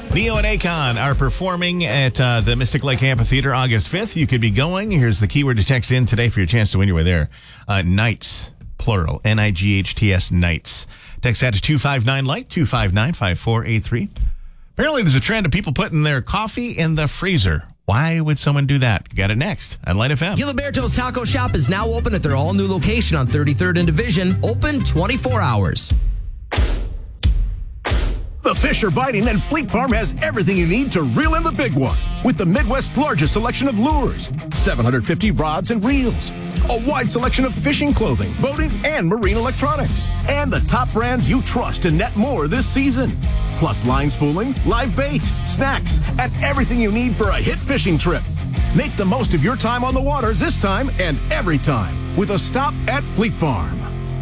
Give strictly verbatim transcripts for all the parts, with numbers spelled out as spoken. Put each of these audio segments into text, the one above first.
Neo and Akon are performing at uh, the Mystic Lake Amphitheater August fifth. You could be going. Here's the keyword to text in today for your chance to win your way there. Uh, Nights, plural, N I G H T S, Nights. Text that to two five nine light, two five nine, five four eight three. Apparently, there's a trend of people putting their coffee in the freezer. Why would someone do that? Got it next on Light F M. Giliberto's Taco Shop is now open at their all-new location on thirty-third and Division, open twenty-four hours. The fish are biting, and Fleet Farm has everything you need to reel in the big one. With the Midwest's largest selection of lures, seven hundred fifty rods and reels, a wide selection of fishing clothing, boating, and marine electronics, and the top brands you trust to net more this season. Plus line spooling, live bait, snacks, and everything you need for a hit fishing trip. Make the most of your time on the water this time and every time with a stop at Fleet Farm.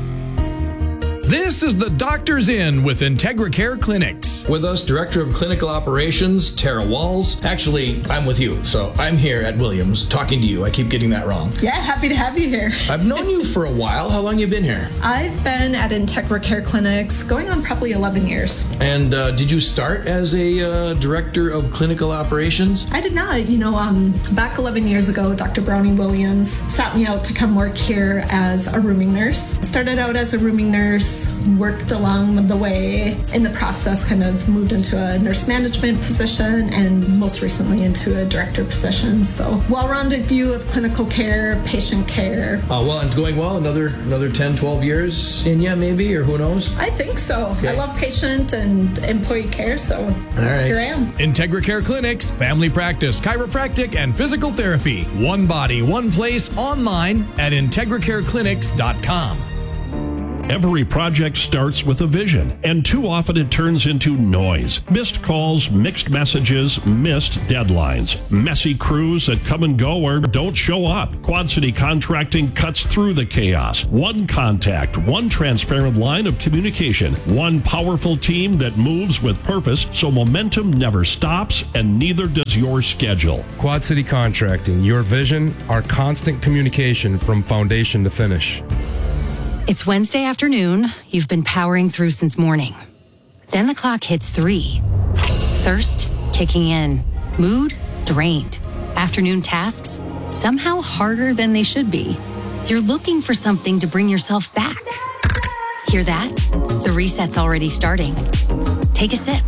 This is the Doctor's Inn with Integra Care Clinics. With us, Director of Clinical Operations, Tara Walls. Actually, I'm with you, so I'm here at Williams talking to you. I keep getting that wrong. Yeah, happy to have you here. I've known you for a while. How long have you been here? I've been at Integra Care Clinics going on probably eleven years. And uh, did you start as a uh, Director of Clinical Operations? I did not. You know, um, back eleven years ago, Doctor Brownie Williams sought me out to come work here as a rooming nurse. Started out as a rooming nurse, worked along the way. In the process, kind of moved into a nurse management position and most recently into a director position. So well-rounded view of clinical care, patient care. Uh, well, it's going well. Another another ten, twelve years in ya, maybe, or who knows? I think so. Okay. I love patient and employee care, so All right. here I am. Integra Care Clinics, family practice, chiropractic, and physical therapy. One body, one place, online at integra care clinics dot com. Every project starts with a vision, and too often it turns into noise. Missed calls, mixed messages, missed deadlines. Messy crews that come and go or don't show up. Quad City Contracting cuts through the chaos. One contact, one transparent line of communication, one powerful team that moves with purpose so momentum never stops and neither does your schedule. Quad City Contracting, your vision, our constant communication from foundation to finish. It's Wednesday afternoon. You've been powering through since morning. Then the clock hits three. Thirst kicking in. Mood drained. Afternoon tasks somehow harder than they should be. You're looking for something to bring yourself back. Hear that? The reset's already starting. Take a sip.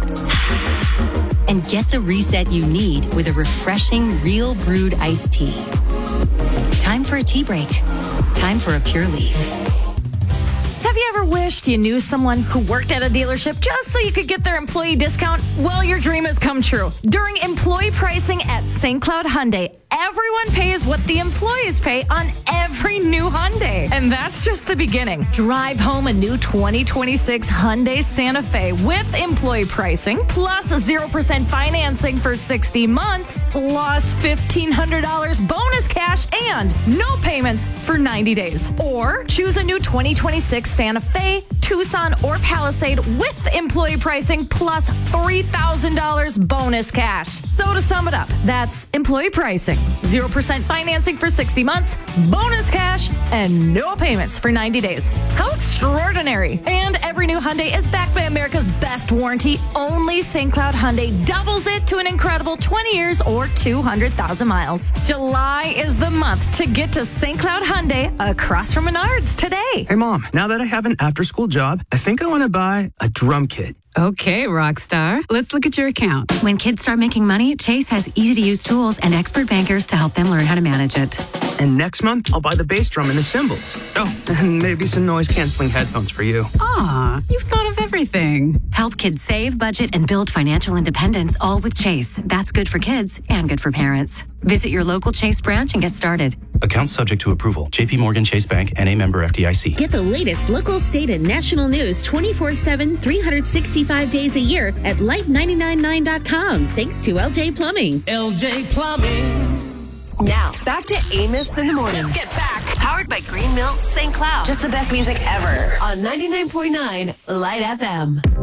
And get the reset you need with a refreshing Real Brewed iced tea. Time for a tea break. Time for a Pure Leaf. Have you ever wished you knew someone who worked at a dealership just so you could get their employee discount? Well, your dream has come true. During employee pricing at Saint Cloud Hyundai, everyone pays what the employees pay on every new Hyundai. And that's just the beginning. Drive home a new twenty twenty-six Hyundai Santa Fe with employee pricing, plus zero percent financing for sixty months, plus fifteen hundred dollars bonus cash, and no payments for ninety days. Or choose a new twenty twenty-six Santa Fe, Tucson, or Palisade with employee pricing plus three thousand dollars bonus cash. So to sum it up, that's employee pricing, zero percent financing for sixty months, bonus cash, and no payments for ninety days. How extraordinary. And every new Hyundai is backed by America's best warranty. Only Saint Cloud Hyundai doubles it to an incredible twenty years or two hundred thousand miles. July is the month to get to Saint Cloud Hyundai across from Menards today. Hey, Mom, now that I have an after-school job, I think I want to buy a drum kit. Okay, Rockstar. Let's look at your account. When kids start making money, Chase has easy-to-use tools and expert bankers to help them learn how to manage it. And next month, I'll buy the bass drum and the cymbals. Oh, and maybe some noise-canceling headphones for you. Aw, you've thought of everything. Help kids save, budget, and build financial independence, all with Chase. That's good for kids and good for parents. Visit your local Chase branch and get started. Account subject to approval. J P Morgan Chase Bank, N A member F D I C. Get the latest local, state, and national news twenty-four seven, three hundred sixty-five days a year at light nine nine nine dot com. Thanks to L J Plumbing. L J Plumbing. Now, back to Amos in the Morning. Let's get back. Powered by Green Mill Saint Cloud. Just the best music ever on ninety-nine point nine Light F M.